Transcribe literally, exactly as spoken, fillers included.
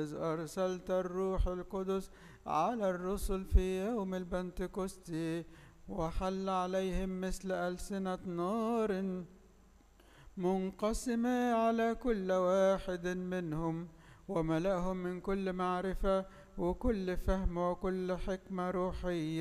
إذ أرسلت الروح القدس على الرسل في يوم البنتكوستي وحل عليهم مثل ألسنة نار منقسمة على كل واحد منهم، وملأهم من كل معرفة وكل فهم وكل حكمة روحية.